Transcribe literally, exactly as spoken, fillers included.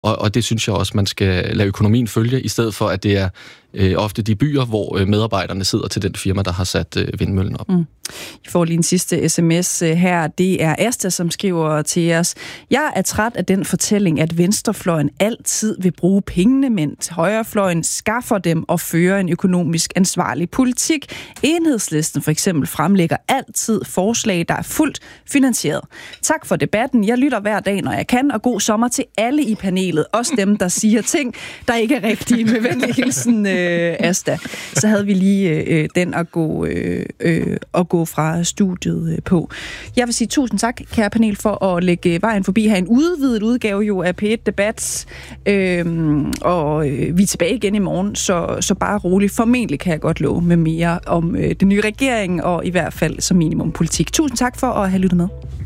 Og, og det synes jeg også, man skal lade økonomien følge, i stedet for, at det er øh, ofte de byer, hvor øh, medarbejderne sidder til den firma, der har sat øh, vindmøllen op. Mm. I får lige en sidste sms her. Det er Asta, som skriver til os: Jeg er træt af den fortælling, at venstrefløjen altid vil bruge pengene, mens højrefløjen skaffer dem og fører en økonomisk ansvarlig politik. Enhedslisten for eksempel fremlægger altid forslag, der er fuldt finansieret. Tak for debatten. Jeg lytter hver dag, når jeg kan, og god sommer til alle i panelet. Også dem, der siger ting, der ikke er rigtige. Med venlig hilsen, øh, Asta. Så havde vi lige øh, den at gå, øh, øh, at gå fra studiet på. Jeg vil sige tusind tak, kære panel, for at lægge vejen forbi her. En udvidet udgave jo af P et Debat, øhm, og øh, vi er tilbage igen i morgen, så, så bare roligt. Formentlig kan jeg godt love med mere om øh, den nye regering, og i hvert fald som minimum politik. Tusind tak for at have lyttet med.